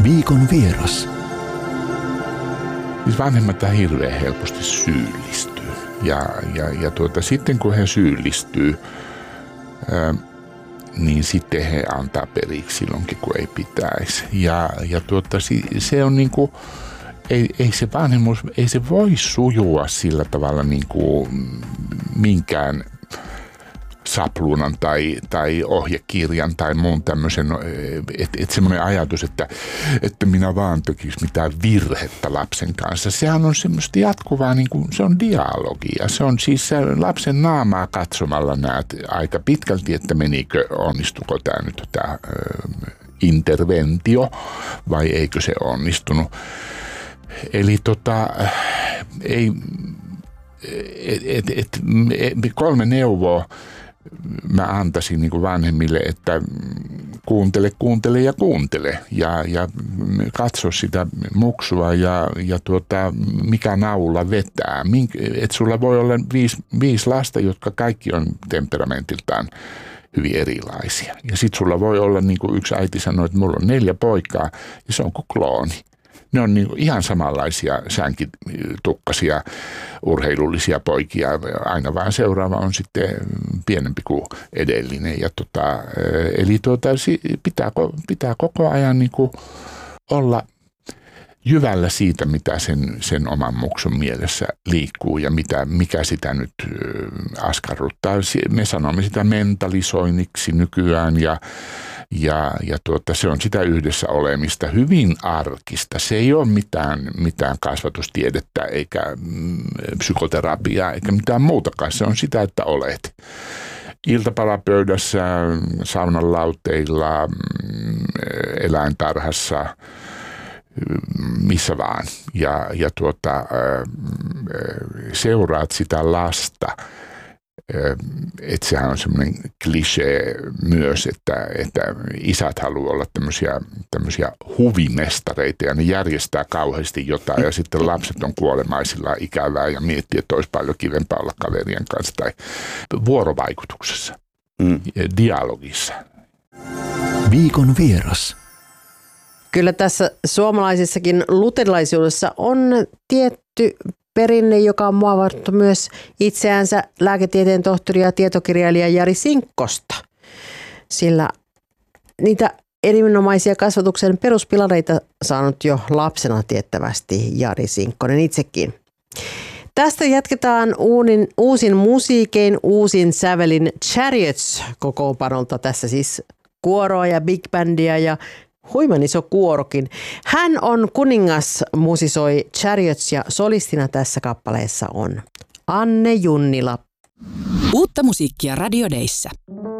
Viikon vieras. Siis vanhemmat hirveän helposti syyllistyy. Ja sitten kun he syyllistyy, niin sitten he antaa periksi silloinkin, kun ei pitäisi. Se on niinku, ei se vanhemmuus, ei se voi sujua sillä tavalla niinku minkään sapluunan tai ohjekirjan tai muun tämmöisen, että semmoinen ajatus, että minä vaan tekisi mitään virhettä lapsen kanssa. Sehän on semmoista jatkuvaa, niin kuin, se on dialogia. Se on siis se lapsen naamaa katsomalla näet aika pitkälti, että onnistuko tämä nyt tämä interventio vai eikö se onnistunut. Eli kolme neuvoa mä antaisin niin kuin vanhemmille, että kuuntele ja katso sitä muksua ja mikä naula vetää. Et sulla voi olla viisi lasta, jotka kaikki on temperamentiltaan hyvin erilaisia. Ja sit sulla voi olla, niin kuin yksi äiti sanoi, että mulla on 4 poikaa ja se on kuin klooni. Ne on niin ihan samanlaisia sänkitukkasia urheilullisia poikia. Aina vaan seuraava on sitten pienempi kuin edellinen. Eli pitää koko ajan niin kuin olla jyvällä siitä, mitä sen oman muksun mielessä liikkuu ja mikä sitä nyt askarruttaa. Me sanomme sitä mentalisoinniksi nykyään ja se on sitä yhdessä olemista, hyvin arkista. Se ei ole mitään kasvatustiedettä eikä psykoterapiaa eikä mitään muutakaan. Se on sitä, että olet iltapalapöydässä, saunan lauteilla, eläintarhassa, missä vaan. Seuraat sitä lasta. Että sehän on semmoinen klisee myös, että isät haluaa olla tämmöisiä huvimestareita ja ne järjestää kauheasti jotain ja sitten lapset on kuolemaisillaan ikävää ja miettii, että olisi paljon kivempaa olla kaverien kanssa tai vuorovaikutuksessa, dialogissa. Viikon vieras. Kyllä tässä suomalaisessakin luterilaisuudessa on tietty perinne, joka on muovannut myös itseänsä lääketieteen tohtori ja tietokirjailija Jari Sinkkosta. Sillä niitä erinomaisia kasvatuksen peruspilareita saanut jo lapsena tiettävästi Jari Sinkkonen itsekin. Tästä jatketaan uusin musiikein, uusin sävelin Chariots -kokoonpanolta. Tässä siis kuoroa ja big bandia ja huiman iso kuorokin. Hän on kuningas, musisoi Chariots ja solistina tässä kappaleessa on Anne Junnila. Uutta musiikkia Radio Dayssä.